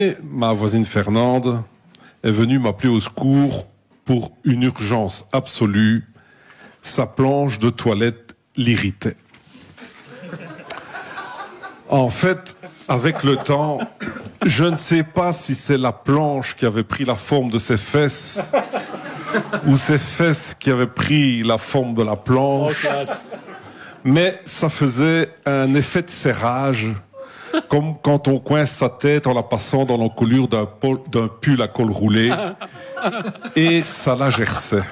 Ma voisine Fernande est venue m'appeler au secours pour une urgence absolue. Sa planche de toilette l'irritait. En fait, avec le temps, je ne sais pas si c'est la planche qui avait pris la forme de ses fesses ou ses fesses qui avaient pris la forme de la planche. Mais ça faisait un effet de serrage, comme quand on coince sa tête en la passant dans l'encolure d'un pull à col roulé. Et ça la gerçait.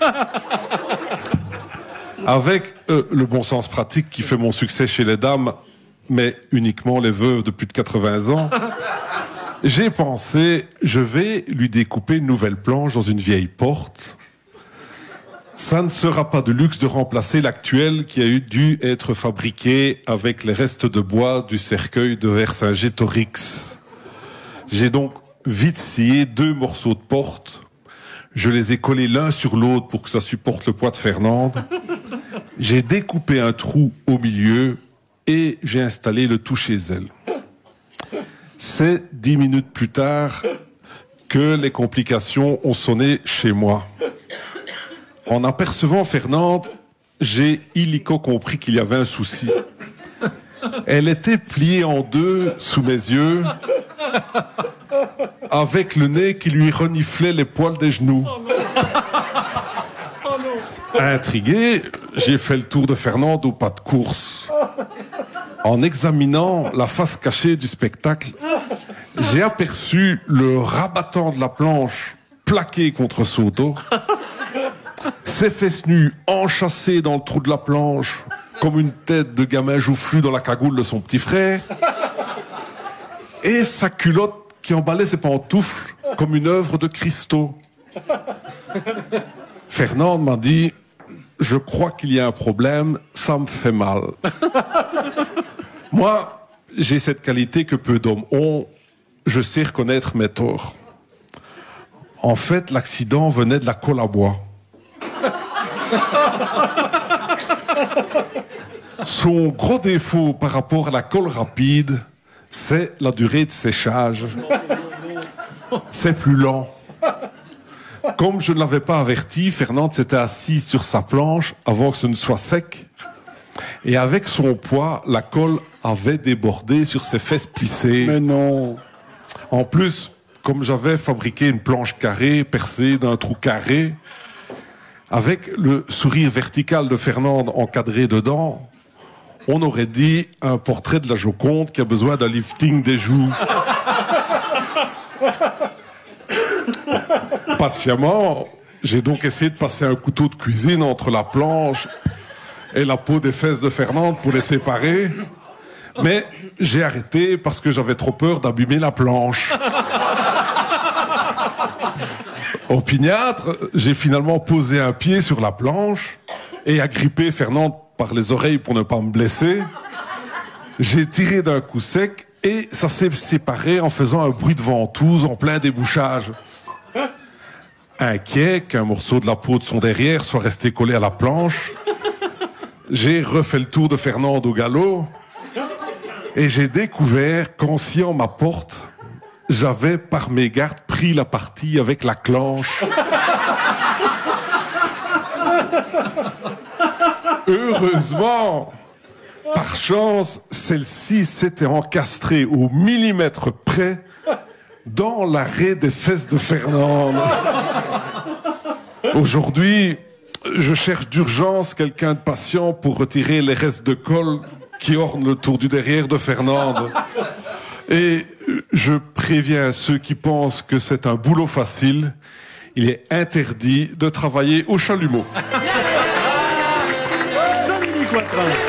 Avec le bon sens pratique qui fait mon succès chez les dames, mais uniquement les veuves de plus de 80 ans, j'ai pensé, je vais lui découper une nouvelle planche dans une vieille porte. Ça ne sera pas de luxe de remplacer l'actuelle qui a dû être fabriquée avec les restes de bois du cercueil de Vercingétorix. J'ai donc vite scié 2 morceaux de porte. Je les ai collés l'un sur l'autre pour que ça supporte le poids de Fernande. J'ai découpé un trou au milieu et j'ai installé le tout chez elle. C'est 10 minutes plus tard que les complications ont sonné chez moi. En apercevant Fernande, j'ai illico compris qu'il y avait un souci. Elle était pliée en 2 sous mes yeux, avec le nez qui lui reniflait les poils des genoux. Intrigué, j'ai fait le tour de Fernande au pas de course. En examinant la face cachée du spectacle, j'ai aperçu le rabattant de la planche plaqué contre son dos, ses fesses nues enchâssées dans le trou de la planche, comme une tête de gamin joufflu dans la cagoule de son petit frère, et sa culotte qui emballait ses pantoufles comme une œuvre de Christo. Fernande m'a dit « Je crois qu'il y a un problème, ça me fait mal. » Moi, j'ai cette qualité que peu d'hommes ont, je sais reconnaître mes torts. En fait, l'accident venait de la colle à bois. Son gros défaut par rapport à la colle rapide, c'est la durée de séchage. C'est plus lent. Comme je ne l'avais pas averti, Fernande s'était assise sur sa planche avant que ce ne soit sec. Et avec son poids, la colle avait débordé sur ses fesses plissées. Mais non. En plus, comme j'avais fabriqué une planche carrée percée d'un trou carré, avec le sourire vertical de Fernande encadré dedans, on aurait dit un portrait de la Joconde qui a besoin d'un lifting des joues. Patiemment, j'ai donc essayé de passer un couteau de cuisine entre la planche et la peau des fesses de Fernande pour les séparer. Mais j'ai arrêté parce que j'avais trop peur d'abîmer la planche. Au opiniâtre, j'ai finalement posé un pied sur la planche et agrippé Fernande par les oreilles pour ne pas me blesser. J'ai tiré d'un coup sec et ça s'est séparé en faisant un bruit de ventouse en plein débouchage. Inquiet qu'un morceau de la peau de son derrière soit resté collé à la planche, j'ai refait le tour de Fernande au galop et j'ai découvert qu'en sciant ma porte, j'avais par mégarde pris la partie avec la clenche. Heureusement, par chance, celle-ci s'était encastrée au millimètre près dans l'arrêt des fesses de Fernande. Aujourd'hui, je cherche d'urgence quelqu'un de patient pour retirer les restes de colle qui ornent le tour du derrière de Fernande. Et je préviens ceux qui pensent que c'est un boulot facile, il est interdit de travailler au chalumeau. Dominique Watrin.